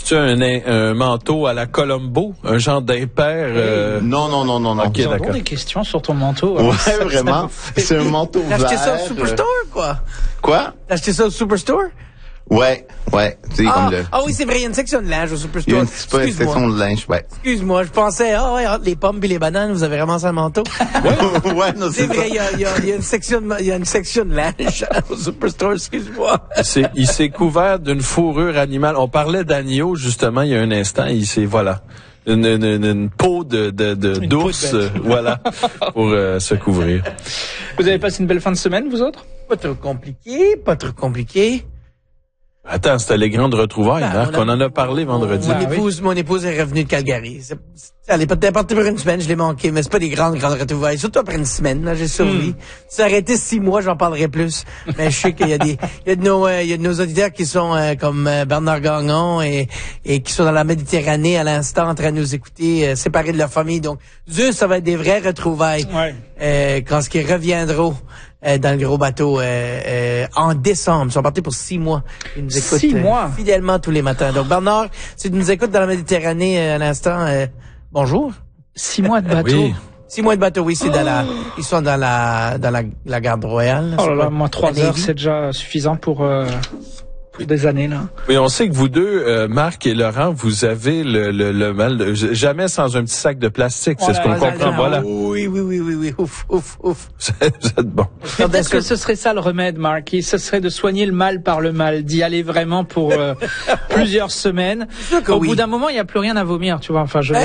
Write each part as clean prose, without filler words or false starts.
Tu as un manteau à la Columbo, un genre d'impair? Non. Ok, d'accord. Des questions sur ton manteau. Ouais, vraiment. C'est un manteau vert. T'as acheté ça au Superstore, quoi? Quoi? T'as acheté ça au Superstore? Ouais. Tu sais, comme le... oui, c'est vrai, il y a une section de linge au Il y a Superstore. une petite section de linge, ouais. Excuse-moi, je pensais, entre les pommes et les bananes, vous avez vraiment ça le manteau? Ouais, non, C'est c'est vrai, ça. il y a une section de linge au Superstore, excuse-moi. Il s'est couvert d'une fourrure animale. On parlait d'agneau, justement, il y a un instant. Voilà. Une peau d'ours, voilà, pour se couvrir. Vous avez passé une belle fin de semaine, vous autres? Pas trop compliqué. Attends, c'était les grandes retrouvailles, Marc. On en a parlé vendredi. Mon épouse est revenue de Calgary. Elle est partie pour une semaine, je l'ai manqué, mais c'est pas des grandes retrouvailles. Surtout après une semaine, là, j'ai survécu. Si ça aurait été 6 mois, j'en parlerais plus. Mais je sais qu'il y a de nos auditeurs qui sont comme Bernard Gagnon et qui sont dans la Méditerranée à l'instant en train de nous écouter, séparés de leur famille. Donc, ça va être des vraies retrouvails. Ouais. Quand ce qui reviendront dans le gros bateau en décembre. Ils sont partis pour 6 mois. Ils nous écoutent 6 mois. Fidèlement tous les matins. Donc Bernard, si tu nous écoutes dans la Méditerranée à l'instant, bonjour. 6 mois de bateau. Oui. 6 mois de bateau, oui, c'est ils sont dans la garde royale. Oh là là, moi 3 heures, c'est déjà suffisant pour des années, là. Oui, on sait que vous deux, Marc et Laurent, vous avez le mal jamais sans un petit sac de plastique. C'est ce qu'on comprend. Voilà. Oui. Ouf. Vous êtes bon. Peut-être que ce serait ça le remède, Marc. Ce serait de soigner le mal par le mal, d'y aller vraiment pour plusieurs semaines. Au bout d'un moment, il n'y a plus rien à vomir, tu vois. Enfin, je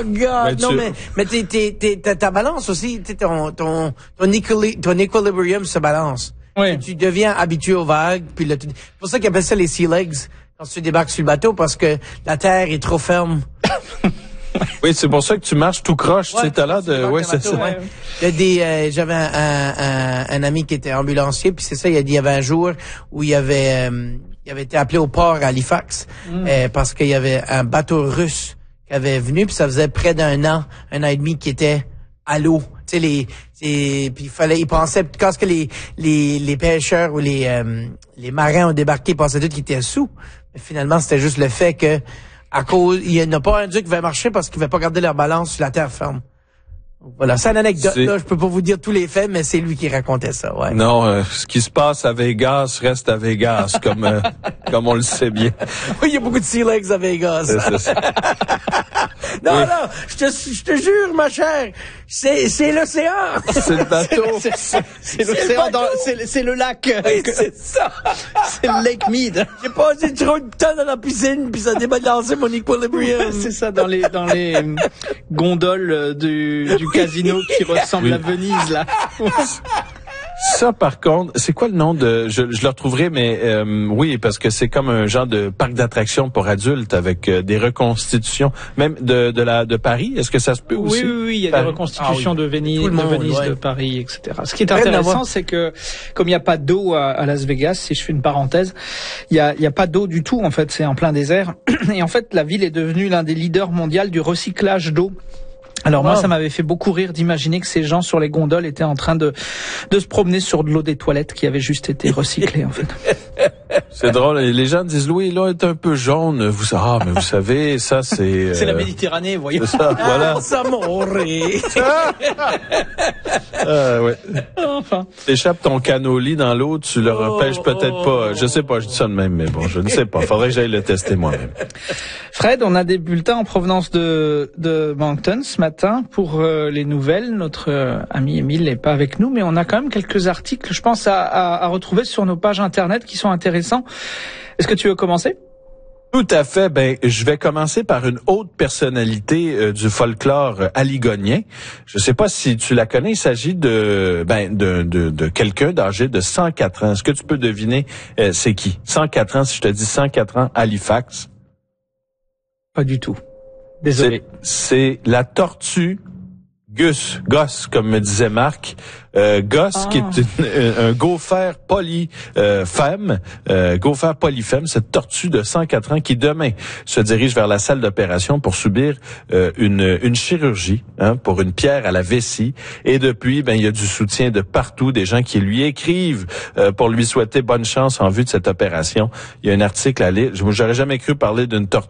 mais ta balance aussi, ton equilibrium se balance. Oui. Tu deviens habitué aux vagues, puis c'est pour ça qu'ils appellent ça les sea legs quand tu débarques sur le bateau, parce que la terre est trop ferme. Oui, c'est pour ça que tu marches tout croche, tu sais, t'as l'air de... Ouais, c'est ça. Ouais. J'avais un ami qui était ambulancier, puis c'est ça, il y avait un jour où il avait été appelé au port à Halifax, parce qu'il y avait un bateau russe qui avait venu, puis ça faisait près d'un an et demi qui était à l'eau. Tu sais, puis il pensait, quand que les pêcheurs ou les marins ont débarqué, ils pensaient tous qu'ils étaient sous. Mais finalement, c'était juste le fait que, à cause, il n'y a pas un dieu qui va marcher parce qu'il ne va pas garder leur balance sur la terre ferme. Voilà, c'est une anecdote, là. Je peux pas vous dire tous les faits, mais c'est lui qui racontait ça, ouais. Non, ce qui se passe à Vegas reste à Vegas, comme on le sait bien. Oui, il y a beaucoup de sea legs à Vegas. C'est ça. Non, je te jure, ma chère, c'est l'océan. C'est le bateau. C'est l'océan, c'est le lac. Oui, c'est ça. C'est le Lake Mead. J'ai passé trop de temps dans la piscine, puis ça a débalancé mon equilibrium. C'est ça, dans les gondoles du casino qui ressemble à Venise, là. Ça, par contre, c'est quoi le nom de... Je le retrouverai, mais oui, parce que c'est comme un genre de parc d'attractions pour adultes avec des reconstitutions, même de Paris. Est-ce que ça se peut aussi? Oui, il y a des reconstitutions de Venise, de Paris, etc. Ce qui est intéressant, c'est que comme il n'y a pas d'eau à Las Vegas, si je fais une parenthèse, il y a pas d'eau du tout. En fait, c'est en plein désert. Et en fait, la ville est devenue l'un des leaders mondiaux du recyclage d'eau. Alors moi, ça m'avait fait beaucoup rire d'imaginer que ces gens sur les gondoles étaient en train de se promener sur de l'eau des toilettes qui avait juste été recyclée, en fait. C'est drôle. Les gens disent, Louis, l'eau est un peu jaune. Mais vous savez, ça, c'est... C'est la Méditerranée, voyons. C'est ça, voilà. Ça m'aurait. Ouais. Enfin. T'échappes ton canoli dans l'eau, tu le repêches peut-être pas. Je sais pas, je dis ça de même, mais bon, je ne sais pas. Faudrait que j'aille le tester moi-même. Fred, on a des bulletins en provenance de Moncton ce matin pour les nouvelles. Notre ami Émile n'est pas avec nous, mais on a quand même quelques articles, je pense, à retrouver sur nos pages internet qui sont intéressants. Est-ce que tu veux commencer? Tout à fait. Ben, je vais commencer par une haute personnalité du folklore aligonien. Je sais pas si tu la connais. Il s'agit de quelqu'un d'âgé de 104 ans. Est-ce que tu peux deviner c'est qui? 104 ans, si je te dis 104 ans, Halifax. Pas du tout. Désolé. C'est la tortue Goss, comme me disait Marc. Goss, qui est un gopher polyfemme, cette tortue de 104 ans qui demain se dirige vers la salle d'opération pour subir une chirurgie, pour une pierre à la vessie. Et depuis, il y a du soutien de partout, des gens qui lui écrivent pour lui souhaiter bonne chance en vue de cette opération. Il y a un article à lire. J'aurais jamais cru parler d'une tortue